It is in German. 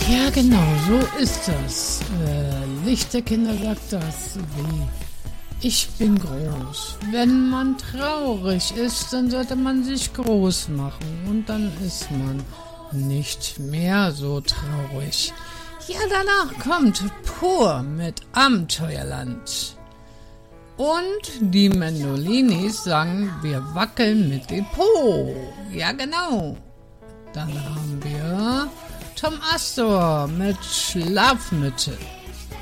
Ja, genau, so ist das. Lichterkinder sagt das wie: Ich bin groß. Wenn man traurig ist, dann sollte man sich groß machen und dann ist man nicht mehr so traurig. Ja, danach kommt Pur mit Abenteuerland. Und die Mendolinis sagen, wir wackeln mit dem Po. Ja, genau. Dann haben wir Tom Astor mit Schlafmütze.